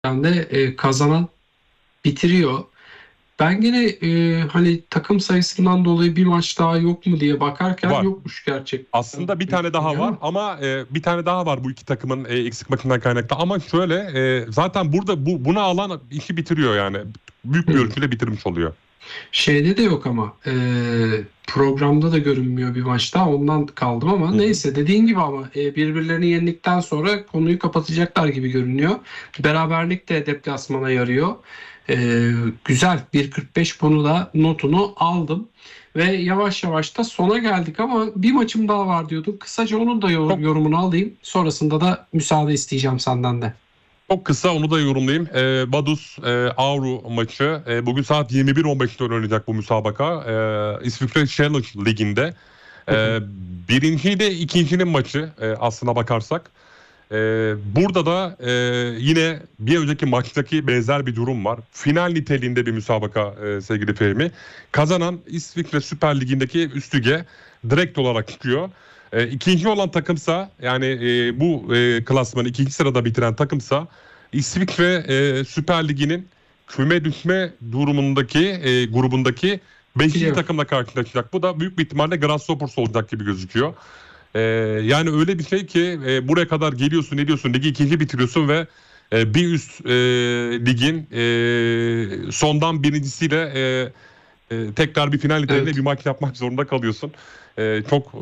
de kazanan bitiriyor. Ben gene hani takım sayısından dolayı bir maç daha yok mu diye bakarken Var. yokmuş gerçekten. Aslında bir tane daha var ama bir tane daha var bu iki takımın eksik maçından kaynaklı. Ama şöyle zaten burada buna alan işi bitiriyor yani. Büyük bir ölçüyle bitirmiş oluyor. Şeyde de yok ama programda da görünmüyor bir maçta, ondan kaldım ama neyse, dediğin gibi ama birbirlerini yendikten sonra konuyu kapatacaklar gibi görünüyor. Beraberlik de deplasmana yarıyor. Güzel 1.45, bunu da notunu aldım. Ve yavaş yavaş da sona geldik ama bir maçım daha var diyordum. Kısaca onun da yorumunu alayım. Sonrasında da müsaade isteyeceğim senden de. Çok kısa onu da yorumlayayım. Vaduz Avru maçı. Bugün saat 21.15'te oynanacak bu müsabaka. İsviçre Challenge Ligi'nde. Birinciyle ikincinin maçı aslına bakarsak. Burada da yine bir önceki maçtaki benzer bir durum var. Final niteliğinde bir müsabaka sevgili Fehmi. Kazanan İsviçre Süper Ligi'ndeki üst lige direkt olarak çıkıyor. İkinci olan takımsa yani bu klasmanı ikinci sırada bitiren takımsa İsviçre Süper Ligi'nin küme düşme durumundaki grubundaki 5. takımla karşılaşacak. Bu da büyük bir ihtimalle Grasshoppers olacak gibi gözüküyor. Yani öyle bir şey ki buraya kadar geliyorsun, ne diyorsun, ligi ikinci bitiriyorsun ve bir üst ligin sondan birincisiyle tekrar bir final niteliğinde bir maç yapmak zorunda kalıyorsun. Çok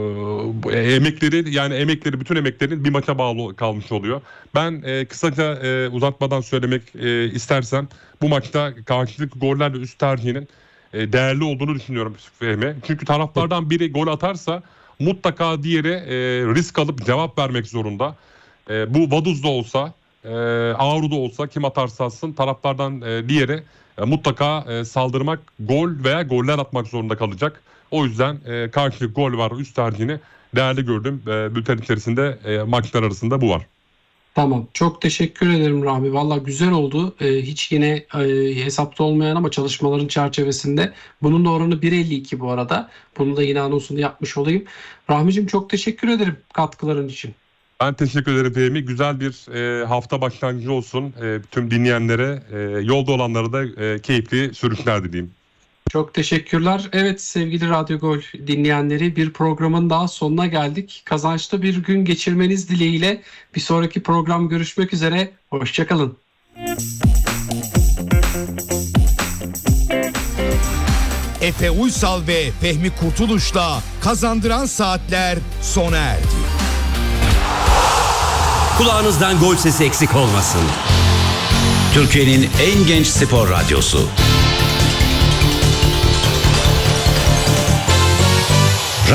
emekleri bütün emeklerin bir maça bağlı kalmış oluyor. Ben kısaca uzatmadan söylemek istersem bu maçta karşılıklı gollerle üst tercihinin değerli olduğunu düşünüyorum Fehmi. Çünkü taraflardan biri gol atarsa mutlaka diğeri risk alıp cevap vermek zorunda. Bu Vaduz'da olsa, Avru'da olsa kim atarsa atsın taraflardan diğeri mutlaka saldırmak, gol veya goller atmak zorunda kalacak. O yüzden karşılık gol var üst tercihini değerli gördüm. Bülten içerisinde maçlar arasında bu var. Tamam. Çok teşekkür ederim Rahmi. Valla güzel oldu. Hiç yine hesapta olmayan ama çalışmaların çerçevesinde. Bunun da oranı 1.52 bu arada. Bunu da yine anonsunu yapmış olayım. Rahmicim çok teşekkür ederim katkıların için. Ben teşekkür ederim Fehmi. Güzel bir hafta başlangıcı olsun. Tüm dinleyenlere, yolda olanlara da keyifli sürüşler dileyim. Çok teşekkürler. Evet sevgili Radyo Gol dinleyenleri, bir programın daha sonuna geldik. Kazançlı bir gün geçirmeniz dileğiyle bir sonraki program görüşmek üzere. Hoşçakalın. Efe Uysal ve Fehmi Kurtuluş'la Kazandıran Saatler sona erdi. Kulağınızdan gol sesi eksik olmasın. Türkiye'nin en genç spor radyosu.